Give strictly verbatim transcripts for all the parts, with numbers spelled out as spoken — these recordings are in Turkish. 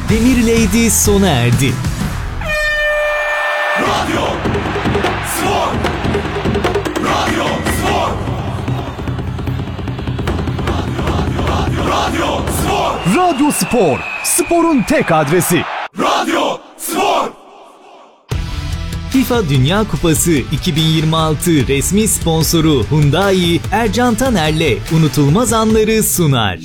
Demirlady sona erdi. Radyo Spor. Radyo Spor. Radyo, radyo, radyo Spor. Radyo Spor, sporun tek adresi. Radyo Spor. FIFA Dünya Kupası iki bin yirmi altı resmi sponsoru Hyundai, Ercan Taner'le unutulmaz anları sunar.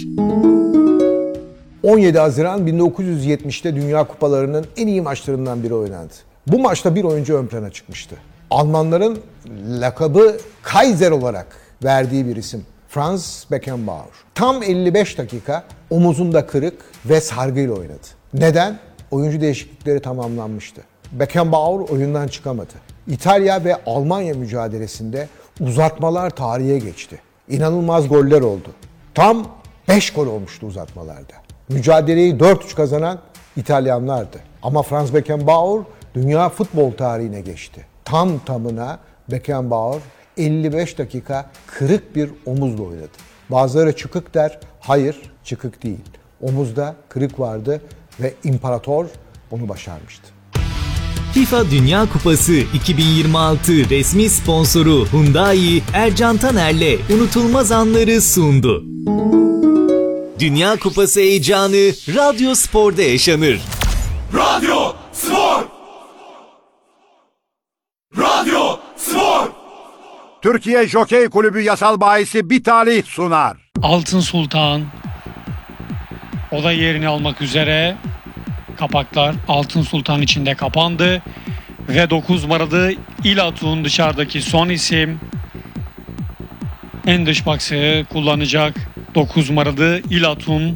on yedi Haziran bin dokuz yüz yetmişte Dünya Kupalarının en iyi maçlarından biri oynandı. Bu maçta bir oyuncu ön plana çıkmıştı. Almanların lakabı Kaiser olarak verdiği bir isim. Franz Beckenbauer. Tam elli beş dakika omuzunda kırık ve sargıyla oynadı. Neden? Oyuncu değişiklikleri tamamlanmıştı. Beckenbauer oyundan çıkamadı. İtalya ve Almanya mücadelesinde uzatmalar tarihe geçti. İnanılmaz goller oldu. Tam beş gol olmuştu uzatmalarda. Mücadeleyi dört üç kazanan İtalyanlardı. Ama Franz Beckenbauer dünya futbol tarihine geçti. Tam tamına Beckenbauer elli beş dakika kırık bir omuzla oynadı. Bazıları çıkık der, hayır çıkık değil. Omuzda kırık vardı ve imparator onu başarmıştı. FIFA Dünya Kupası iki bin yirmi altı resmi sponsoru Hyundai, Ercan Taner'le unutulmaz anları sundu. Dünya Kupası heyecanı Radyo Spor'da yaşanır. Radyo Spor. Radyo Spor. Türkiye Jokey Kulübü yasal bahisi bir talih sunar. Altın Sultan, o da yerini almak üzere. Kapaklar Altın Sultan içinde kapandı ve dokuz numaralı İlatun dışarıdaki son isim. En dış baksı kullanacak dokuz numaralı İlatun.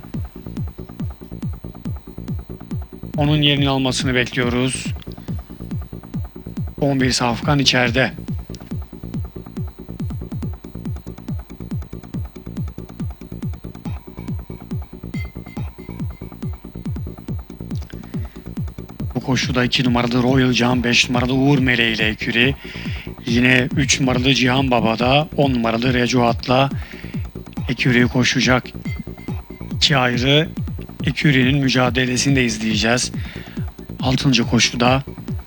Onun yerini almasını bekliyoruz. on bir Safkan içeride. Bu koşuda iki numaralı Royal Can, beş numaralı Uğur Meleği ile ekürü. Yine üç numaralı Cihan Baba'da, on numaralı Recuat'la ekürü koşacak. İki ayrı ekürünün mücadelesini de izleyeceğiz. altıncı koşuda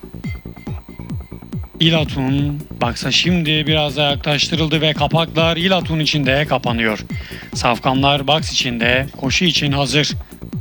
İlatun baksa şimdi biraz da yaklaştırıldı ve kapaklar İlatun içinde kapanıyor. Safkanlar box içinde, koşu için hazır.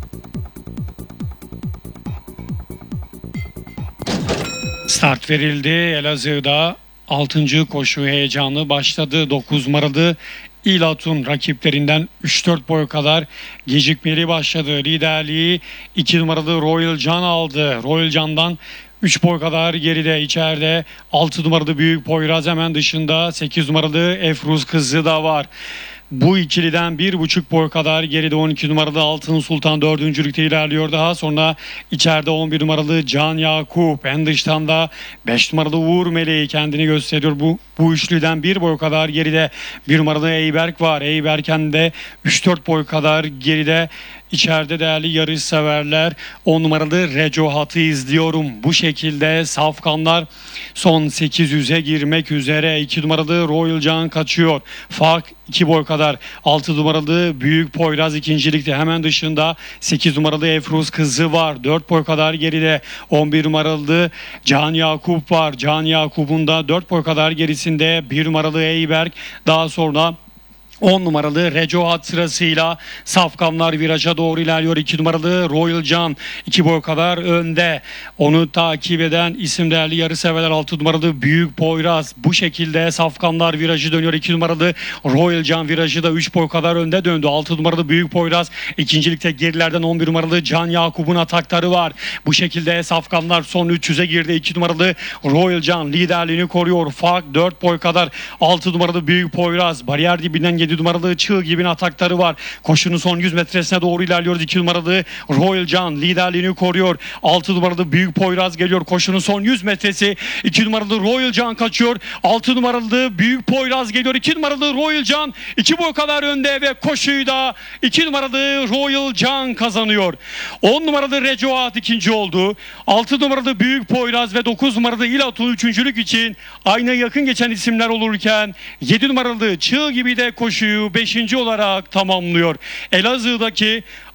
Start verildi. Elazığ'da altıncı koşu heyecanı başladı. dokuz numaralı İlatun rakiplerinden üç dört boy kadar gecikmeli başladı. Liderliği iki numaralı Royal Can aldı. Royal Can'dan üç boy kadar geride, içeride altı numaralı Büyük Poyraz, hemen dışında sekiz numaralı Efruz Kızı da var. Bu ikiliden bir buçuk boy kadar geride on iki numaralı Altın Sultan dördüncülükte ilerliyor. Daha sonra içeride on bir numaralı Can Yakup, en dıştan da beş numaralı Uğur Meleği kendini gösteriyor. Bu, bu üçlüden bir boy kadar geride bir numaralı Eyberk var. Eyberk'en de üç dört boy kadar geride. İçeride değerli yarış severler, on numaralı Recuat'ı izliyorum. Bu şekilde safkanlar son sekiz yüze girmek üzere. iki numaralı Royal Can kaçıyor. Fark iki boy kadar. altı numaralı Büyük Poyraz ikincilikte, hemen dışında sekiz numaralı Efruz Kızı var. dört boy kadar geride on bir numaralı Can Yakup var. Can Yakup'un da dört boy kadar gerisinde bir numaralı Eyberk. Daha sonra on numaralı Recuat sırasıyla safkanlar viraja doğru ilerliyor. iki numaralı Royal Can iki boy kadar önde. Onu takip eden isim değerli yarı severler altı numaralı Büyük Poyraz. Bu şekilde safkanlar virajı dönüyor. iki numaralı Royal Can virajı da üç boy kadar önde döndü. altı numaralı Büyük Poyraz ikincilikte gerilerden on bir numaralı Can Yakup'un atakları var. Bu şekilde safkanlar son üç yüze girdi. iki numaralı Royal Can liderliğini koruyor. Fark dört boy kadar. altı numaralı Büyük Poyraz bariyer dibinden yedi numaralı Çığ gibi atakları var. Koşunun son yüz metresine doğru ilerliyoruz. iki numaralı Royal Can liderliğini koruyor. altı numaralı Büyük Poyraz geliyor. Koşunun son yüz metresi. iki numaralı Royal Can kaçıyor. altı numaralı Büyük Poyraz geliyor. iki numaralı Royal Can iki boy kadar önde ve koşuyu da iki numaralı Royal Can kazanıyor. on numaralı Recuat ikinci oldu. altı numaralı Büyük Poyraz ve dokuz numaralı İlatun üçüncülük için aynı yakın geçen isimler olurken yedi numaralı Çığ gibi de koşuyu beşinci olarak tamamlıyor. Elazığ'daki